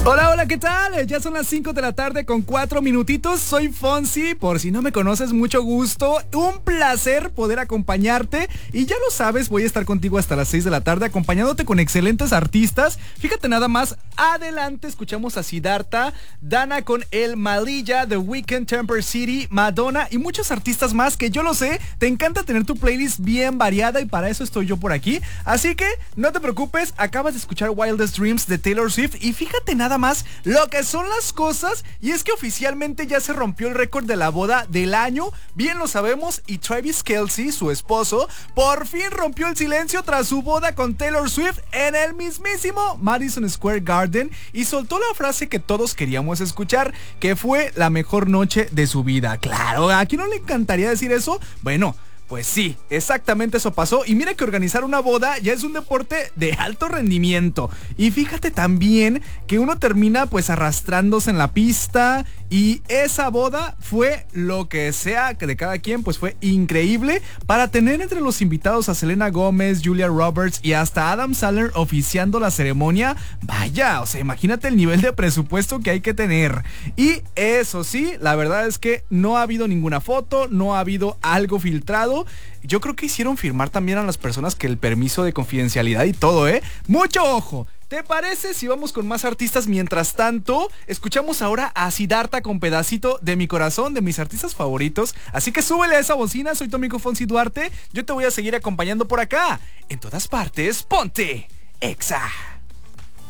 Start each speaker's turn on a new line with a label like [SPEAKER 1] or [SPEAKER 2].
[SPEAKER 1] Hola, hola, ¿qué tal? Ya son las 5 de la tarde con 4 minutitos. Soy Fonsi, por si no me conoces, mucho gusto. Un placer poder acompañarte. Y ya lo sabes, voy a estar contigo hasta las 6 de la tarde acompañándote con excelentes artistas. Fíjate nada más, adelante escuchamos a Siddhartha, Dana con El Malilla, The Weeknd, Temper City, Madonna y muchos artistas más que yo lo sé. Te encanta tener tu playlist bien variada y para eso estoy yo por aquí. Así que no te preocupes, acabas de escuchar Wildest Dreams de Taylor Swift y fíjate nada más lo que son las cosas, y es que oficialmente ya se rompió el récord de la boda del año, bien lo sabemos, y Travis Kelce, su esposo, por fin rompió el silencio tras su boda con Taylor Swift en el mismísimo Madison Square Garden y soltó la frase que todos queríamos escuchar, que fue la mejor noche de su vida. Claro, ¿a quién no le encantaría decir eso? Bueno, pues sí, exactamente eso pasó. Y mira que organizar una boda ya es un deporte de alto rendimiento. Y fíjate también que uno termina pues arrastrándose en la pista. Y esa boda fue lo que sea que de cada quien, pues fue increíble. Para tener entre los invitados a Selena Gómez, Julia Roberts y hasta Adam Sandler oficiando la ceremonia. Vaya, o sea, imagínate el nivel de presupuesto que hay que tener. Y eso sí, la verdad es que no ha habido ninguna foto, no ha habido algo filtrado. Yo creo que hicieron firmar también a las personas que el permiso de confidencialidad y todo, ¡Mucho ojo! ¿Te parece si vamos con más artistas? Mientras tanto, escuchamos ahora a Siddhartha con Pedacito de mi corazón, de mis artistas favoritos. Así que súbele a esa bocina, soy tu amigo Fonsi Duarte. Yo te voy a seguir acompañando por acá. En todas partes, ponte Exa.